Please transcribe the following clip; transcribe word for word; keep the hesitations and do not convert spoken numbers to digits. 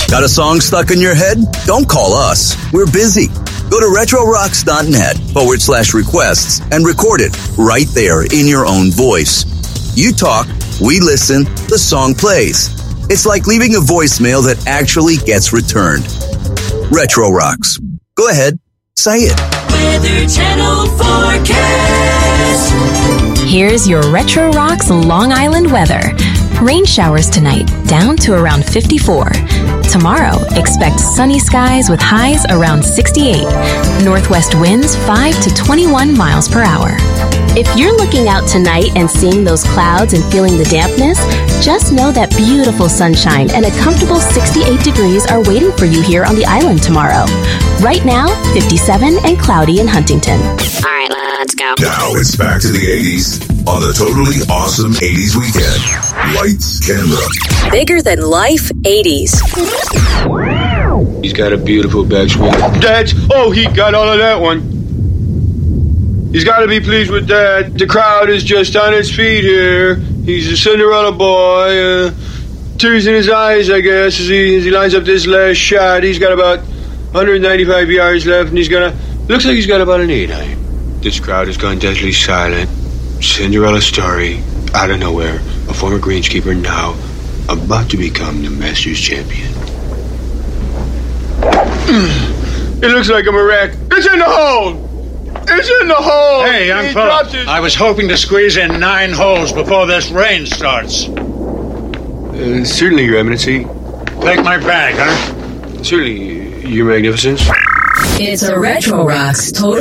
Got a song stuck in your head? Don't call us. We're busy. Go to retrorocks.net forward slash requests and record it right there in your own voice. You talk, we listen, the song plays. It's like leaving a voicemail that actually gets returned. Retro Rocks. Go ahead, say it. Weather Channel forecast. Here's your Retro Rocks Long Island weather. Rain showers tonight, down to around fifty-four. Tomorrow, expect sunny skies with highs around sixty-eight. Northwest winds five to twenty-one miles per hour. If you're looking out tonight and seeing those clouds and feeling the dampness, just know that beautiful sunshine and a comfortable sixty-eight degrees are waiting for you here on the island tomorrow. Right now, fifty-seven and cloudy in Huntington. All right, let's go. Now it's back to the eighties on the Totally Awesome eighties Weekend. Lights, camera. Bigger than life eighties. He's got a beautiful backswing. Dad, oh, he got all of that one. He's got to be pleased with that. The crowd is just on its feet here. He's a Cinderella boy. Uh, tears in his eyes, I guess, as he, as he lines up this last shot. He's got about one hundred ninety-five yards left, and he's got a... Looks like he's got about an eight iron. This crowd has gone deadly silent. Cinderella story, out of nowhere. A former greenskeeper now about to become the Masters champion. It looks like a wreck. It's in the hole! It's in the hole! Hey, young He fella, dropped his- I was hoping to squeeze in nine holes before this rain starts. Uh, certainly, Your Eminency. Take my bag, huh? Certainly, Your Magnificence. It's a Retro Rocks total.